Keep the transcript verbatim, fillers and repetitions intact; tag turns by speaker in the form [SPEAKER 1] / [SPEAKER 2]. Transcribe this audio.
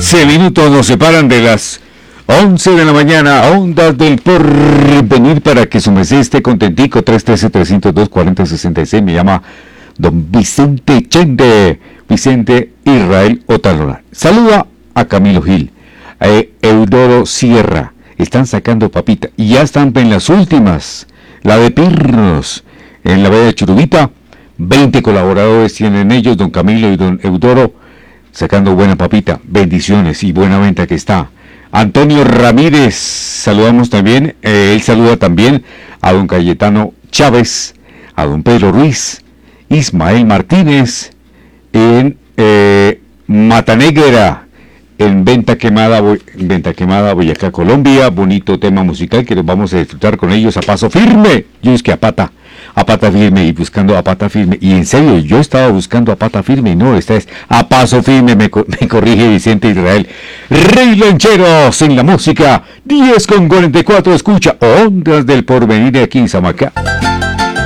[SPEAKER 1] quince minutos nos separan de las once de la mañana, Ondas del Porvenir, para que su merced esté contentico. Tres uno tres, tres cero dos, cuatro cero seis seis. Me llama don Vicente Chende, Vicente Israel Otalora. Saluda a Camilo Gil, a Eudoro Sierra. Están sacando papita y ya están en las últimas, la de Pirnos, en la Villa de Churubita. veinte colaboradores tienen ellos, don Camilo y don Eudoro, sacando buena papita. Bendiciones y buena venta que está. Antonio Ramírez, saludamos también, eh, él saluda también a don Cayetano Chávez, a don Pedro Ruiz, Ismael Martínez, en eh, Matanegra, en Venta Quemada, Venta Quemada, Boyacá, Colombia. Bonito tema musical que nos vamos a disfrutar con ellos a paso firme. Yo es que a pata, a pata firme y buscando a pata firme. Y en serio, yo estaba buscando a pata firme y no, esta es a paso firme, me, me corrige Vicente Israel. Rey Lancheros en la música, diez con cuarenta y cuatro, escucha Ondas del Porvenir aquí en Samacá.